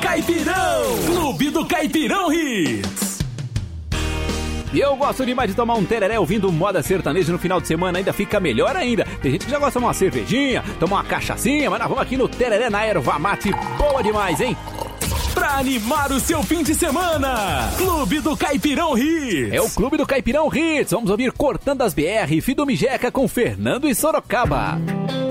Caipirão. Clube do Caipirão Hits. E eu gosto demais de tomar um tereré ouvindo moda sertaneja no final de semana, ainda fica melhor ainda. Tem gente que já gosta de tomar uma cervejinha, tomar uma cachaçinha, mas nós vamos aqui no tereré na erva mate, boa demais, hein? Pra animar o seu fim de semana, Clube do Caipirão Hits. É o Clube do Caipirão Hits, vamos ouvir Cortando as BR, Fido Mijeca com Fernando e Sorocaba.